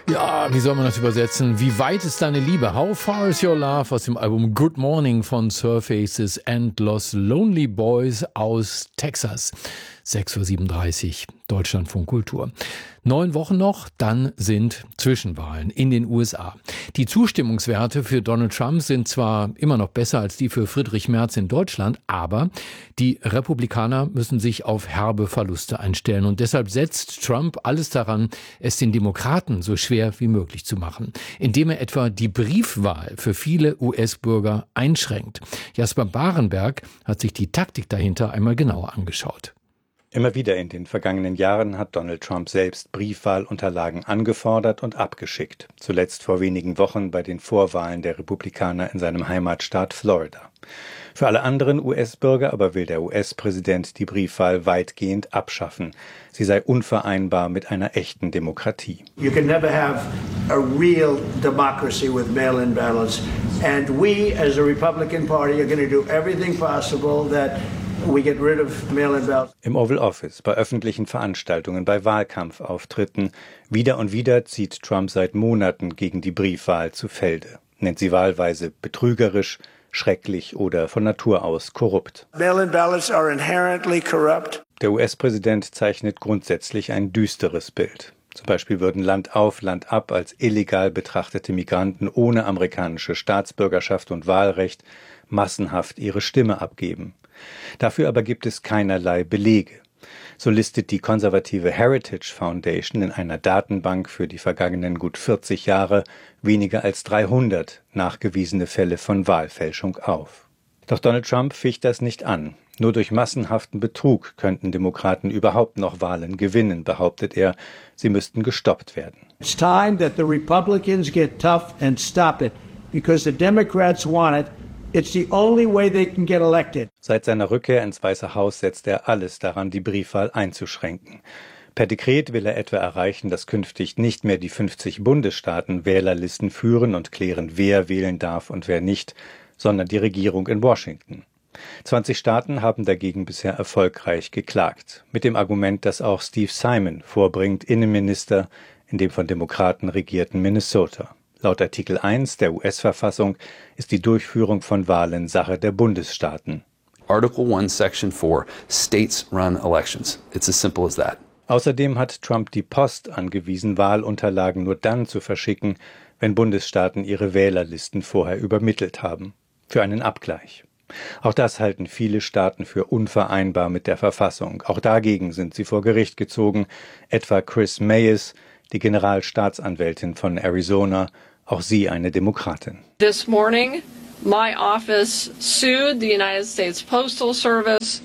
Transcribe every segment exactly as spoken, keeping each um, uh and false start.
Ja, wie soll man das übersetzen? Wie weit ist deine Liebe? How far is your love? Aus dem Album Good Morning von Surfaces and Los Lonely Boys aus Texas. sechs Uhr siebenunddreißig, Deutschlandfunk Kultur. Neun Wochen noch, dann sind Zwischenwahlen in den U S A. Die Zustimmungswerte für Donald Trump sind zwar immer noch besser als die für Friedrich Merz in Deutschland, aber die Republikaner müssen sich auf herbe Verluste einstellen. Und deshalb setzt Trump alles daran, es den Demokraten so schwer wie möglich zu machen, indem er etwa die Briefwahl für viele U S-Bürger einschränkt. Jasper Barenberg hat sich die Taktik dahinter einmal genauer angeschaut. Immer wieder in den vergangenen Jahren hat Donald Trump selbst Briefwahlunterlagen angefordert und abgeschickt. Zuletzt vor wenigen Wochen bei den Vorwahlen der Republikaner in seinem Heimatstaat Florida. Für alle anderen U S-Bürger aber will der U S-Präsident die Briefwahl weitgehend abschaffen. Sie sei unvereinbar mit einer echten Demokratie. You can never have a real democracy with mail-in ballots. And we, as a Republican Party, are going to do everything possible that we get rid of mail-in ballots. Im Oval Office, bei öffentlichen Veranstaltungen, bei Wahlkampfauftritten. Wieder und wieder zieht Trump seit Monaten gegen die Briefwahl zu Felde. Nennt sie wahlweise betrügerisch, schrecklich oder von Natur aus korrupt. Mail-in ballots are inherently corrupt. Der U S-Präsident zeichnet grundsätzlich ein düsteres Bild. Zum Beispiel würden Land auf, Land ab als illegal betrachtete Migranten ohne amerikanische Staatsbürgerschaft und Wahlrecht massenhaft ihre Stimme abgeben. Dafür aber gibt es keinerlei Belege. So listet die konservative Heritage Foundation in einer Datenbank für die vergangenen gut vierzig Jahre weniger als dreihundert nachgewiesene Fälle von Wahlfälschung auf. Doch Donald Trump ficht das nicht an. Nur durch massenhaften Betrug könnten Demokraten überhaupt noch Wahlen gewinnen, behauptet er. Sie müssten gestoppt werden. It's time that the Republicans get tough and stop it, because the Democrats want it. It's the only way they can get elected. Seit seiner Rückkehr ins Weiße Haus setzt er alles daran, die Briefwahl einzuschränken. Per Dekret will er etwa erreichen, dass künftig nicht mehr die fünfzig Bundesstaaten Wählerlisten führen und klären, wer wählen darf und wer nicht, sondern die Regierung in Washington. zwanzig Staaten haben dagegen bisher erfolgreich geklagt, mit dem Argument, das auch Steve Simon vorbringt, Innenminister in dem von Demokraten regierten Minnesota. Laut Artikel eins der U S-Verfassung ist die Durchführung von Wahlen Sache der Bundesstaaten. Article one, Section four, States run elections. It's as simple as that. Außerdem hat Trump die Post angewiesen, Wahlunterlagen nur dann zu verschicken, wenn Bundesstaaten ihre Wählerlisten vorher übermittelt haben. Für einen Abgleich. Auch das halten viele Staaten für unvereinbar mit der Verfassung. Auch dagegen sind sie vor Gericht gezogen, etwa Chris Mayes, die Generalstaatsanwältin von Arizona, auch sie eine Demokratin. This morning, my office sued the United States Postal Service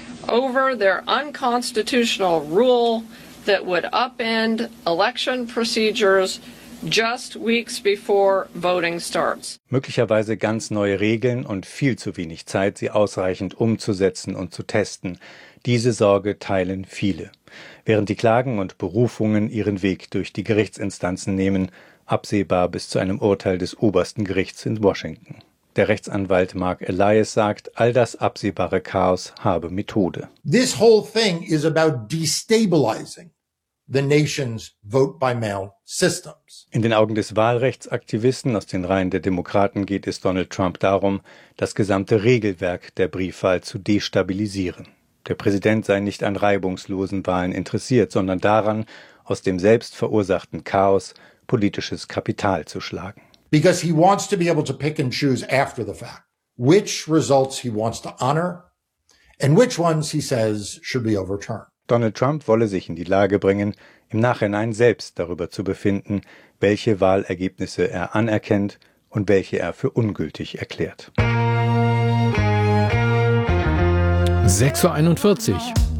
over their unconstitutional rule that would upend election procedures just weeks before voting starts. Möglicherweise ganz neue Regeln und viel zu wenig Zeit, sie ausreichend umzusetzen und zu testen. Diese Sorge teilen viele. Während die Klagen und Berufungen ihren Weg durch die Gerichtsinstanzen nehmen, absehbar bis zu einem Urteil des obersten Gerichts in Washington. Der Rechtsanwalt Mark Elias sagt, all das absehbare Chaos habe Methode. This whole thing is about destabilizing the nation's vote-by-mail systems. In den Augen des Wahlrechtsaktivisten aus den Reihen der Demokraten geht es Donald Trump darum, das gesamte Regelwerk der Briefwahl zu destabilisieren. Der Präsident sei nicht an reibungslosen Wahlen interessiert, sondern daran, aus dem selbst verursachten Chaos politisches Kapital zu schlagen. Because he wants to be able to pick and choose after the fact which results he wants to honor and which ones he says should be overturned. Donald Trump wolle sich in die Lage bringen, im Nachhinein selbst darüber zu befinden, welche Wahlergebnisse er anerkennt und welche er für ungültig erklärt. sechs Uhr einundvierzig.